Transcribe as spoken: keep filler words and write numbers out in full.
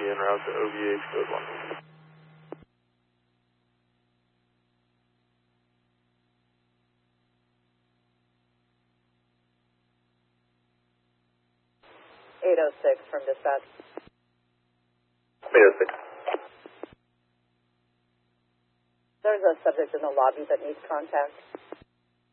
en route to O V H code one. eight oh six from dispatch. eight oh six. There's a subject in the lobby that needs contact.